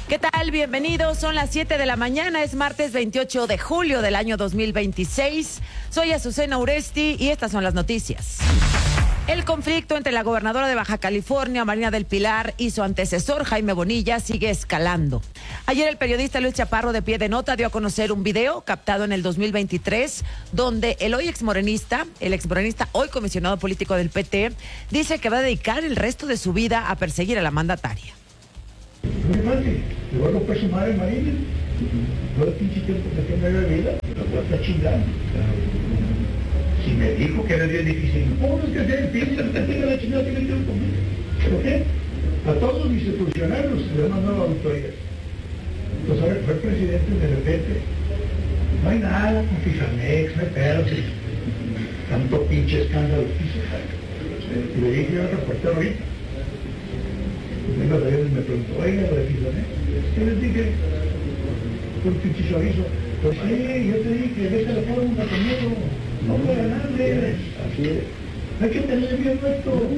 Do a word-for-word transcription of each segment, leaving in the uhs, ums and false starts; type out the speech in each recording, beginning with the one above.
¿Qué tal? Bienvenidos. Son las siete de la mañana. Es martes veintiocho de julio del año dos mil veintiséis. Soy Azucena Uresti y estas son las noticias. El conflicto entre la gobernadora de Baja California, Marina del Pilar, y su antecesor, Jaime Bonilla, sigue escalando. Ayer el periodista Luis Chaparro, de Pie de Nota, dio a conocer un video captado en el dos mil veintitrés, donde el hoy exmorenista, el exmorenista hoy comisionado político del P T, dice que va a dedicar el resto de su vida a perseguir a la mandataria. Muy fácil, le voy a romper su madre Marina, todo el pinche tiempo que tenga de vida, lo voy a estar chingando. Si me dijo que era bien difícil, ¿cómo no es que sea difícil? Tenga la chingada, tiene tiempo conmigo. ¿Pero qué? A todos mis institucionarios le mandado auditorías. Entonces, a ver, fue el presidente de repente, no hay nada con Fisamex, no hay pedos, tanto pinche escándalo. Y le dije al reportero ahorita, venga, me preguntó, oiga, lo de Fisamex, ¿qué les dije? Fue un pinche chorizo. Pues sí, yo te dije, deja la fórmula conmigo. No puede ganar, así es. Hay que tener bien nuestro.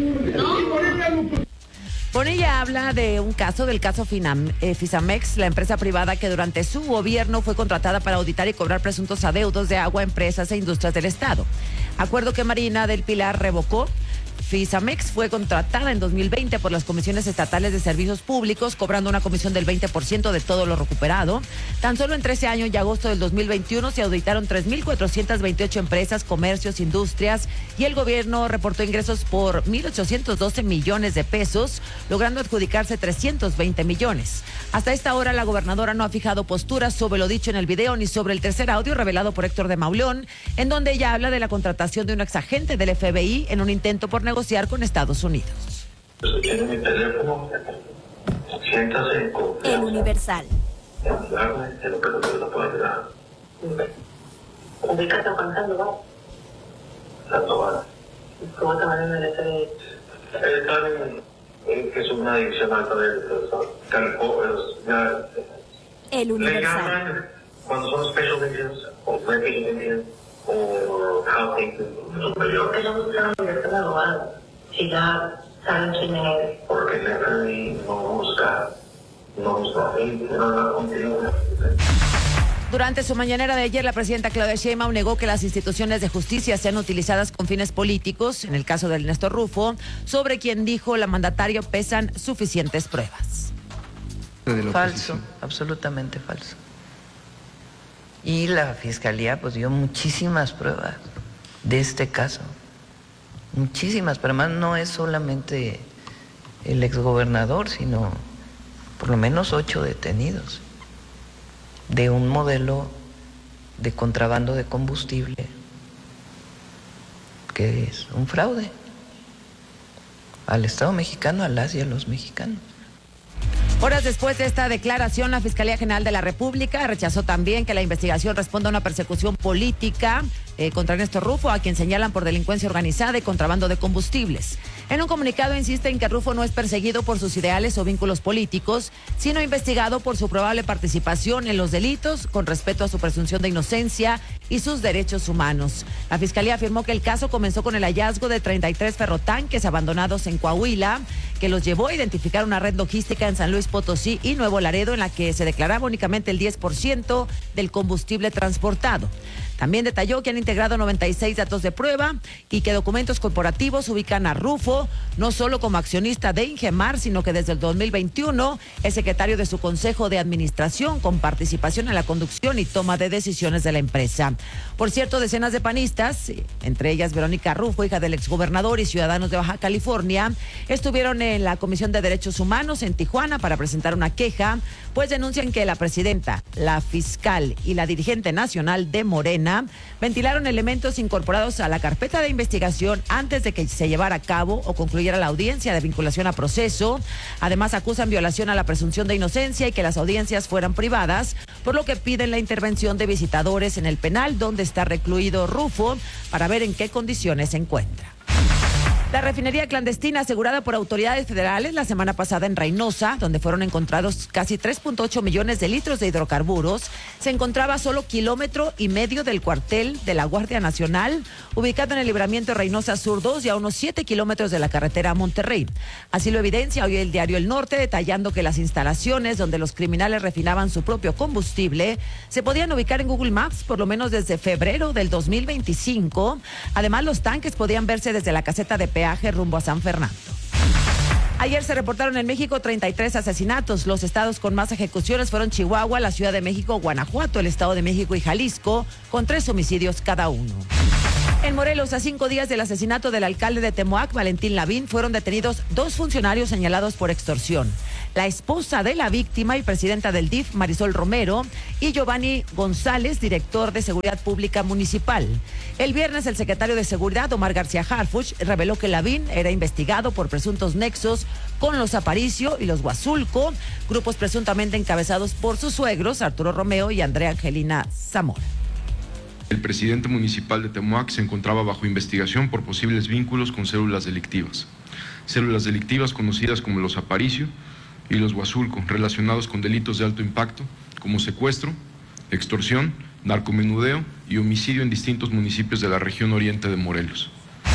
Bonilla habla de un caso, del caso Finam, eh, Fisamex, la empresa privada que durante su gobierno fue contratada para auditar y cobrar presuntos adeudos de agua a empresas e industrias del Estado. Acuerdo que Marina del Pilar revocó. Fisamex fue contratada en dos mil veinte por las comisiones estatales de servicios públicos, cobrando una comisión del veinte por ciento de todo lo recuperado. Tan solo en trece años y agosto del dos mil veintiuno se auditaron tres mil cuatrocientas veintiocho empresas, comercios, industrias, y el gobierno reportó ingresos por mil ochocientos doce millones de pesos, logrando adjudicarse trescientos veinte millones. Hasta esta hora la gobernadora no ha fijado posturas sobre lo dicho en el video ni sobre el tercer audio revelado por Héctor de Mauleón, en donde ella habla de la contratación de un exagente del F B I en un intento por negociar con Estados Unidos. Tiene mi teléfono, siéntase con El Universal. ayudarme en lo que no lo pueda ayudar. ¿De qué estás pensando, vos? La tomada. ¿Cómo te van a merecer? Están en que es una adicción alta de California. El Le Universal. llaman cuando son special Indians o British Indians o housing superior. ¿Por qué no buscan un abogado? Si ya saben quién es. Porque el F B I no busca, no busca gente, no habla contigo. Durante su mañanera de ayer, la presidenta Claudia Sheinbaum negó que las instituciones de justicia sean utilizadas con fines políticos. En el caso del Néstor Rufo, sobre quien dijo la mandataria pesan suficientes pruebas. Falso, absolutamente falso. Y la fiscalía pues dio muchísimas pruebas de este caso, muchísimas, pero además no es solamente el exgobernador, sino por lo menos ocho detenidos de un modelo de contrabando de combustible que es un fraude al Estado mexicano, a las y a los mexicanos. Horas después de esta declaración, la Fiscalía General de la República rechazó también que la investigación responda a una persecución política eh, contra Néstor Rufo, a quien señalan por delincuencia organizada y contrabando de combustibles. En un comunicado insisten que Rufo no es perseguido por sus ideales o vínculos políticos, sino investigado por su probable participación en los delitos, con respeto a su presunción de inocencia y sus derechos humanos. La Fiscalía afirmó que el caso comenzó con el hallazgo de treinta y tres ferrotanques abandonados en Coahuila, que los llevó a identificar una red logística en San Luis Potosí y Nuevo Laredo, en la que se declaraba únicamente el diez por ciento del combustible transportado. También detalló que han integrado noventa y seis datos de prueba y que documentos corporativos ubican a Rufo no solo como accionista de Ingemar, sino que desde el dos mil veintiuno es secretario de su consejo de administración, con participación en la conducción y toma de decisiones de la empresa. Por cierto, decenas de panistas, entre ellas Verónica Rufo, hija del exgobernador, y ciudadanos de Baja California, estuvieron en la Comisión de Derechos Humanos en Tijuana para presentar una queja, pues denuncian que la presidenta, la fiscal y la dirigente nacional de Morena ventilaron elementos incorporados a la carpeta de investigación antes de que se llevara a cabo o concluyera la audiencia de vinculación a proceso. Además, acusan violación a la presunción de inocencia y que las audiencias fueran privadas, por lo que piden la intervención de visitadores en el penal donde está recluido Rufo para ver en qué condiciones se encuentra. La refinería clandestina asegurada por autoridades federales la semana pasada en Reynosa, donde fueron encontrados casi tres punto ocho millones de litros de hidrocarburos, se encontraba a solo kilómetro y medio del cuartel de la Guardia Nacional, ubicado en el libramiento Reynosa Sur dos y a unos siete kilómetros de la carretera a Monterrey. Así lo evidencia hoy el diario El Norte, detallando que las instalaciones donde los criminales refinaban su propio combustible se podían ubicar en Google Maps por lo menos desde febrero del dos mil veinticinco. Además, los tanques podían verse desde la caseta de peaje rumbo a San Fernando. Ayer se reportaron en México treinta y tres asesinatos. Los estados con más ejecuciones fueron Chihuahua, la Ciudad de México, Guanajuato, el Estado de México y Jalisco, con tres homicidios cada uno. En Morelos, a cinco días del asesinato del alcalde de Temoac, Valentín Lavín, fueron detenidos dos funcionarios señalados por extorsión. La esposa de la víctima y presidenta del D I F, Marisol Romero, y Giovanni González, director de Seguridad Pública Municipal. El viernes, el secretario de Seguridad, Omar García Harfuch, reveló que Lavín era investigado por presuntos nexos con los Aparicio y los Huazulco, grupos presuntamente encabezados por sus suegros, Arturo Romeo y Andrea Angelina Zamora. El presidente municipal de Temoac se encontraba bajo investigación por posibles vínculos con células delictivas. Células delictivas conocidas como los Aparicio y los Huazulco, relacionados con delitos de alto impacto como secuestro, extorsión, narcomenudeo y homicidio en distintos municipios de la región oriente de Morelos.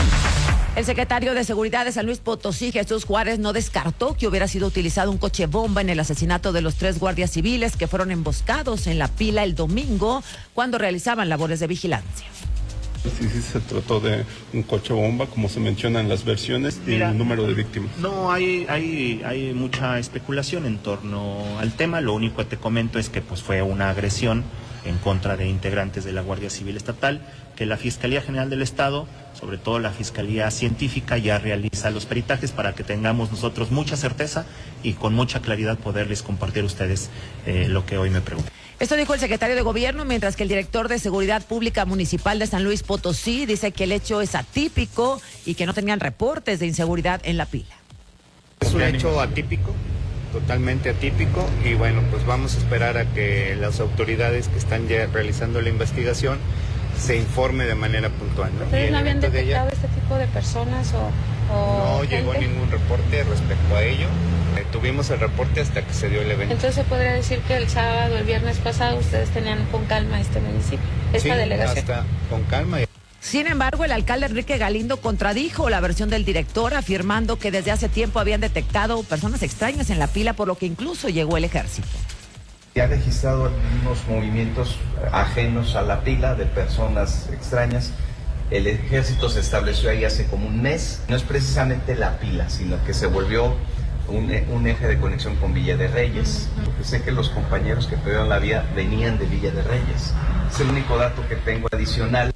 El secretario de Seguridad de San Luis Potosí, Jesús Juárez, no descartó que hubiera sido utilizado un coche bomba en el asesinato de los tres guardias civiles que fueron emboscados en La Pila el domingo cuando realizaban labores de vigilancia. Sí, sí, se trató de un coche bomba, como se menciona en las versiones, y el número de víctimas. No, hay, hay, hay mucha especulación en torno al tema. Lo único que te comento es que pues, fue una agresión en contra de integrantes de la Guardia Civil Estatal, que la Fiscalía General del Estado, sobre todo la Fiscalía Científica, ya realiza los peritajes para que tengamos nosotros mucha certeza y con mucha claridad poderles compartir a ustedes eh, lo que hoy me preguntan. Esto dijo el secretario de Gobierno, mientras que el director de Seguridad Pública Municipal de San Luis Potosí dice que el hecho es atípico y que no tenían reportes de inseguridad en La Pila. Es un hecho atípico, totalmente atípico, y bueno, pues vamos a esperar a que las autoridades que están ya realizando la investigación se informe de manera puntual, ¿no? ¿Ustedes no habían detectado de este tipo de personas o, o No gente? llegó ningún reporte respecto a ello. Eh, tuvimos el reporte hasta que se dio el evento. Entonces se podría decir que el sábado, el viernes pasado, ustedes tenían con calma este municipio, esta sí, delegación. hasta con calma. Sin embargo, el alcalde Enrique Galindo contradijo la versión del director, afirmando que desde hace tiempo habían detectado personas extrañas en La Pila, por lo que incluso llegó el ejército. Se han registrado algunos movimientos ajenos a La Pila de personas extrañas. El ejército se estableció ahí hace como un mes. No es precisamente La Pila, sino que se volvió un, un eje de conexión con Villa de Reyes. Porque sé que los compañeros que perdieron la vida venían de Villa de Reyes. Es el único dato que tengo adicional.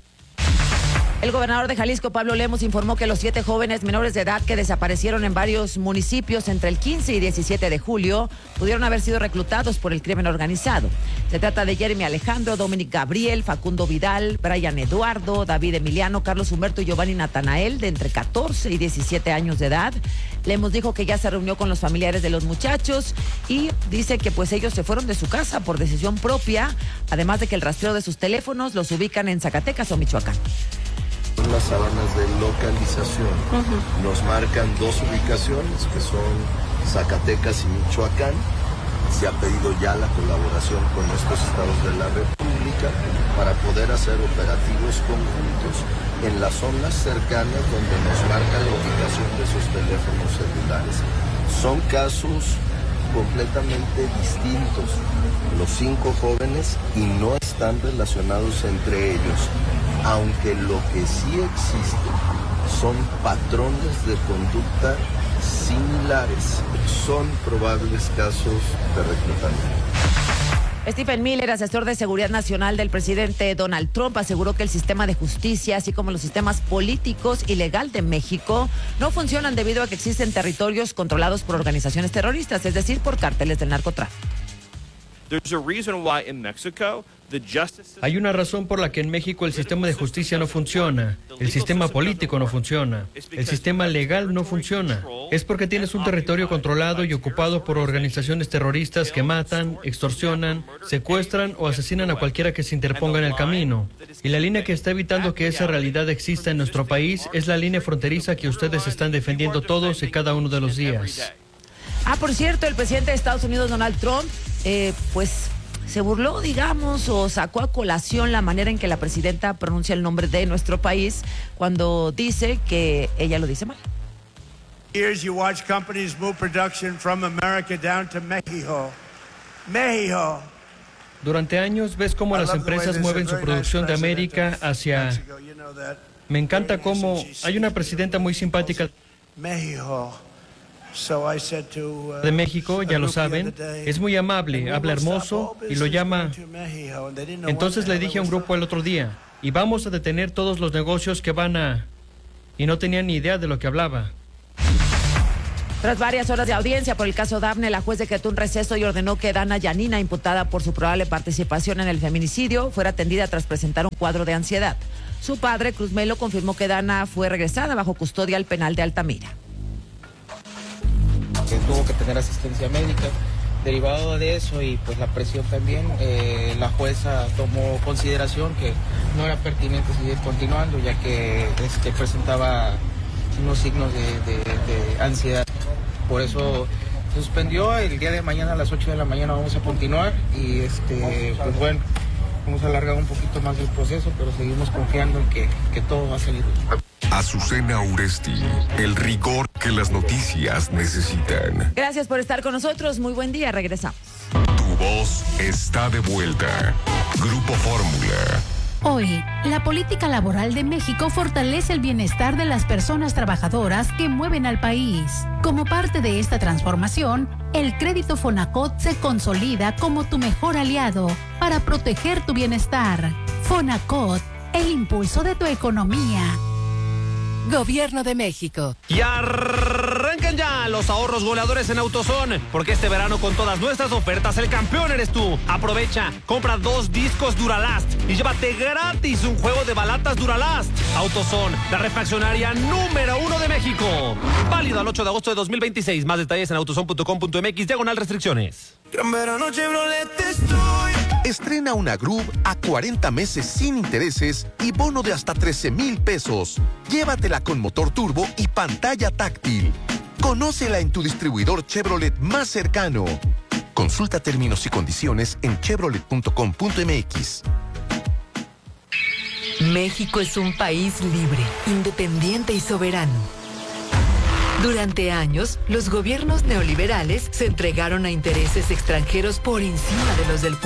El gobernador de Jalisco, Pablo Lemos, informó que los siete jóvenes menores de edad que desaparecieron en varios municipios entre el quince y diecisiete de julio pudieron haber sido reclutados por el crimen organizado. Se trata de Jeremy Alejandro, Dominic Gabriel, Facundo Vidal, Brian Eduardo, David Emiliano, Carlos Humberto y Giovanni Natanael, de entre catorce y diecisiete años de edad. Lemos dijo que ya se reunió con los familiares de los muchachos y dice que pues ellos se fueron de su casa por decisión propia, además de que el rastreo de sus teléfonos los ubican en Zacatecas o Michoacán. Las sábanas de localización uh-huh. nos marcan dos ubicaciones que son Zacatecas y Michoacán. Se ha pedido ya la colaboración con estos estados de la República para poder hacer operativos conjuntos en las zonas cercanas donde nos marcan la ubicación de sus teléfonos celulares. Son casos completamente distintos, los cinco jóvenes, y no están relacionados entre ellos, aunque lo que sí existe son patrones de conducta similares, son probables casos de reclutamiento. Stephen Miller, asesor de seguridad nacional del presidente Donald Trump, aseguró que el sistema de justicia, así como los sistemas políticos y legal de México, no funcionan debido a que existen territorios controlados por organizaciones terroristas, es decir, por cárteles del narcotráfico. There's a reason why in Mexico Hay una razón por la que en México el sistema de justicia no funciona, el sistema político no funciona, el sistema legal no funciona. Es porque tienes un territorio controlado y ocupado por organizaciones terroristas que matan, extorsionan, secuestran o asesinan a cualquiera que se interponga en el camino. Y la línea que está evitando que esa realidad exista en nuestro país es la línea fronteriza que ustedes están defendiendo todos y cada uno de los días. Ah, por cierto, el presidente de Estados Unidos, Donald Trump, eh, pues se burló, digamos, o sacó a colación la manera en que la presidenta pronuncia el nombre de nuestro país cuando dice que ella lo dice mal. Years you watch companies move production from America down to Mexico. Mexico. Durante años ves cómo las empresas mueven su producción de América hacia... Me encanta cómo hay una presidenta muy simpática Mexico. de México, ya lo saben, es muy amable, habla hermoso y lo llama. Entonces le dije a un grupo el otro día, y vamos a detener todos los negocios que van a... Y no tenían ni idea de lo que hablaba. Tras varias horas de audiencia por el caso Dafne, la juez decretó un receso y ordenó que Dana Yanina, imputada por su probable participación en el feminicidio, fuera atendida tras presentar un cuadro de ansiedad. Su padre, Cruz Melo, confirmó que Dana fue regresada bajo custodia al penal de Altamira. Que tuvo que tener asistencia médica. Derivado de eso y pues la presión también, eh, la jueza tomó consideración que no era pertinente seguir continuando, ya que este, presentaba unos signos de, de, de ansiedad. Por eso se suspendió. El día de mañana a las ocho de la mañana vamos a continuar y este, pues bueno, vamos a alargar un poquito más el proceso, pero seguimos confiando en que, que todo va a salir bien. Azucena Uresti, el rigor que las noticias necesitan. Gracias por estar con nosotros. Muy buen día. Regresamos. Tu voz está de vuelta. Grupo Fórmula. Hoy, la política laboral de México fortalece el bienestar de las personas trabajadoras que mueven al país. Como parte de esta transformación, el crédito Fonacot se consolida como tu mejor aliado para proteger tu bienestar. Fonacot, el impulso de tu economía. Gobierno de México. Y arrancan ya los ahorros goleadores en AutoZone, porque este verano con todas nuestras ofertas el campeón eres tú. Aprovecha, compra dos discos Duralast y llévate gratis un juego de balatas Duralast. AutoZone, la refaccionaria número uno de México. Válido al ocho de agosto de dos mil veintiséis. Más detalles en autozone punto com punto mx, diagonal restricciones. Gran verano Chevrolet estoy. Estrena una Groove a cuarenta meses sin intereses y bono de hasta trece mil pesos. Llévatela con motor turbo y pantalla táctil. Conócela en tu distribuidor Chevrolet más cercano. Consulta términos y condiciones en chevrolet punto com punto mx. México es un país libre, independiente y soberano. Durante años, los gobiernos neoliberales se entregaron a intereses extranjeros por encima de los del pueblo.